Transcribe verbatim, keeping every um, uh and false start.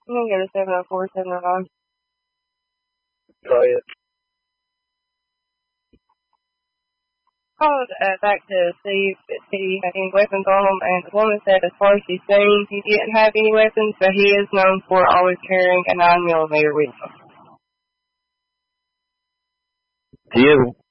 I'm going to go to seven oh four, seven oh five. Go ahead. Called uh, back to see if he had any weapons on him, and the woman said as far as she's seen, he didn't have any weapons, but he is known for always carrying a nine millimeter with him. He is